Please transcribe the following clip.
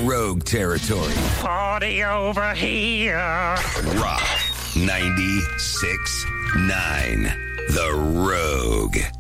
Rogue territory. Party over here. Rock 96.9. The Rogue.